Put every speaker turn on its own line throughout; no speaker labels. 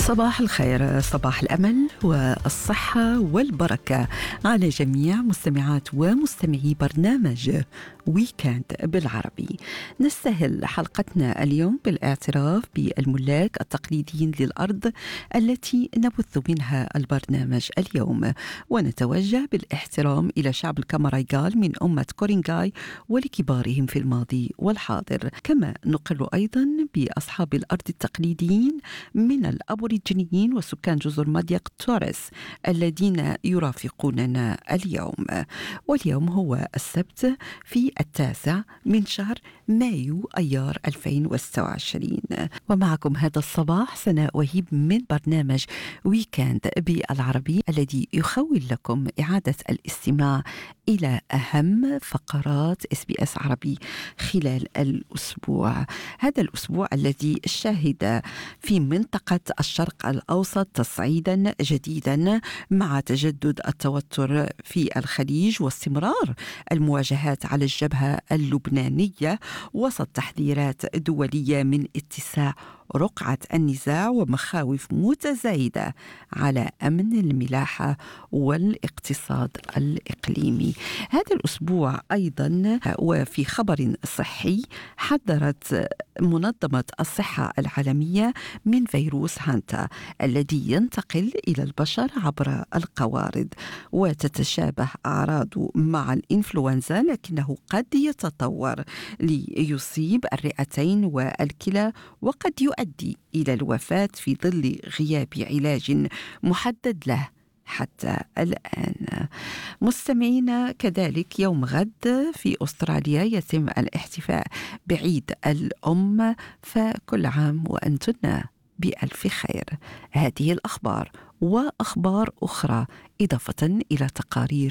صباح الخير، صباح الأمل والصحة والبركة على جميع مستمعات ومستمعي برنامج ويكند بالعربي. نستهل حلقتنا اليوم بالاعتراف بالملاك التقليديين للأرض التي نبث منها البرنامج اليوم، ونتوجه بالاحترام إلى شعب الكامارايغال من أمة كورينغاي ولكبارهم في الماضي والحاضر، كما نقر أيضا بأصحاب الأرض التقليديين من الأبوريجينيين وسكان جزر مضيق توريس الذين يرافقوننا اليوم. واليوم هو السبت في 9 من شهر مايو أيار 2026، ومعكم هذا الصباح سناء وهيب من برنامج ويكند بالعربي الذي يخول لكم إعادة الاستماع إلى أهم فقرات SBS عربي خلال الأسبوع. هذا الأسبوع الذي شهد في منطقة الشرق الأوسط تصعيدا جديدا مع تجدد التوتر في الخليج واستمرار المواجهات على الجبهة اللبنانية وسط تحذيرات دولية من اتساع رقعة النزاع ومخاوف متزايدة على أمن الملاحة والاقتصاد الإقليمي. هذا الأسبوع أيضا وفي خبر صحي حذرت منظمة الصحة العالمية من فيروس هانتا الذي ينتقل إلى البشر عبر القوارض، وتتشابه أعراضه مع الإنفلونزا لكنه قد يتطور ليصيب الرئتين والكلى وقد يؤدي إلى الوفاة في ظل غياب علاج محدد له حتى الآن. مستمعينا، كذلك يوم غد في أستراليا يتم الاحتفاء بعيد الأم، فكل عام وأنتن بألف خير. هذه الأخبار وأخبار أخرى إضافة إلى تقارير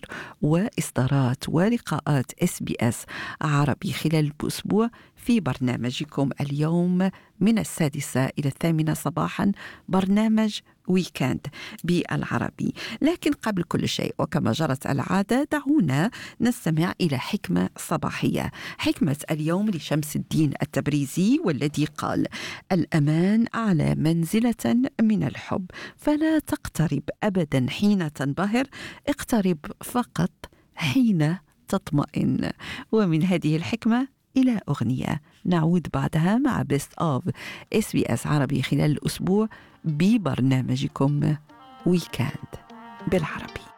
وإصدارات ولقاءات SBS عربي خلال الأسبوع في برنامجكم اليوم من 6 إلى 8 صباحا، برنامج ويكند بالعربي. لكن قبل كل شيء وكما جرت العادة دعونا نستمع إلى حكمة صباحية. حكمة اليوم لشمس الدين التبريزي، والذي قال: الأمان أعلى منزلة من الحب، فلا تقترب أبدا حين تنبهر، اقترب فقط حين تطمئن. ومن هذه الحكمة إلى أغنية نعود بعدها مع بيست أوف SBS عربي خلال الأسبوع ببرنامجكم ويكند بالعربي.